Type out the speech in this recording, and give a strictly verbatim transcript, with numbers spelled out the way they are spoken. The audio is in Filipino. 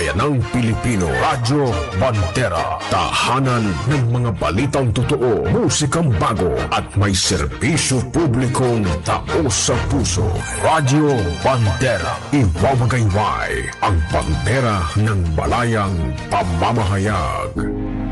Bayanang Pilipino, Radyo Bandera, tahanan ng mga balitang totoo, musikang bago at may serbisyo publikong taos sa puso. Radyo Bandera, ibabagayway ang bandera ng malayang pamamahayag.